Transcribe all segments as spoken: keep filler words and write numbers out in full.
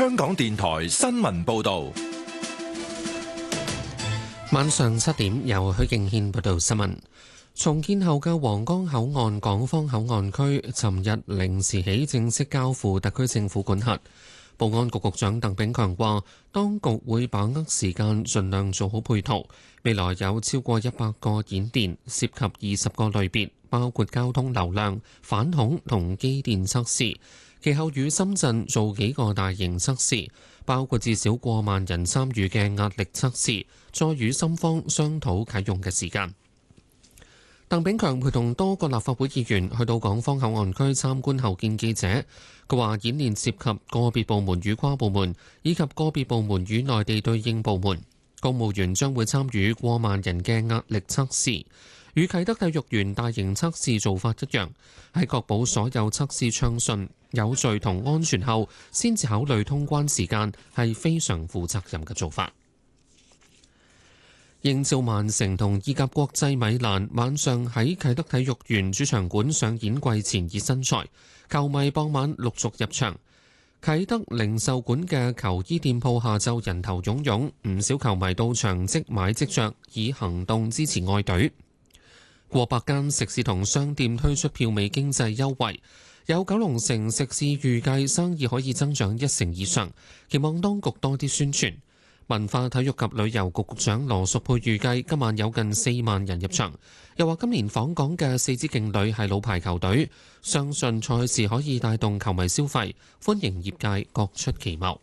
香港電台新聞報道。 晚上七點，由許敬軒報道新聞。重建後嘅皇崗口岸港方口岸區，尋日零時起正式交付特區政府管轄。保安局局長鄧炳強話，當局會把握時間，盡量做好配套。未來有超過一百個演練，涉及二十個類別，包括交通流量、反恐同機電測試。其後與深圳做幾個大型測試，包括至少過萬人參與嘅壓力測試，再與深方商討啟用嘅時間。鄧炳強陪同多個立法會議員去到港方口岸區參觀後見記者，佢話演練涉及個別部門與跨部門，以及個別部門與內地對應部門。公務員將會參與過萬人嘅壓力測試，與啟德體育園大型測試做法一樣，喺確保所有測試暢順、有序同安全後，先至考慮通關時間，係非常負責任嘅做法。英超曼城同意甲國際米蘭晚上喺啟德體育園主場館上演季前熱身賽，球迷傍晚陸續入場。啟德零售館嘅球衣店鋪下晝人頭湧湧，唔少球迷到場即買即着，以行動支持愛隊。過百間食肆同商店推出票尾經濟優惠，有九龍城食肆預計生意可以增長一成以上，期望當局多啲宣傳。文化體育及旅遊局局長羅淑佩預計今晚有近四萬人入場，又話今年訪港嘅四支勁旅係老牌球隊，相信賽事可以帶動球迷消費，歡迎業界各出奇謀。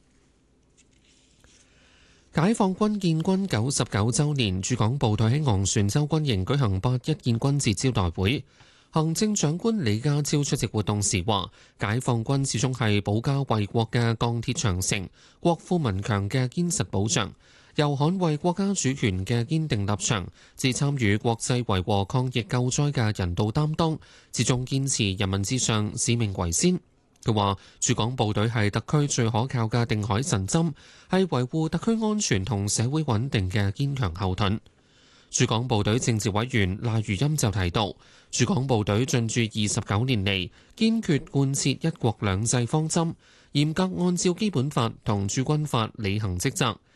解放軍建軍九十九週年，駐港部隊喺昂船洲軍營舉行八一建軍節招待會。行政長官李家超出席活動時話，解放軍始終係保家衛國嘅鋼鐵長城，國富民強嘅堅實保障，由捍衛國家主權嘅堅定立場，至參與國際維和抗疫救災嘅人道擔當，始終堅持人民至上、使命為先。佢話，駐港部隊係特區最可靠嘅定海神針，係維護特區安全同社會穩定嘅堅強後盾。駐港部隊政治委員賴如欽就提到，駐港部隊進駐二十九年嚟，堅決貫徹一國兩制方針，嚴格按照基本法同駐軍法履行職責，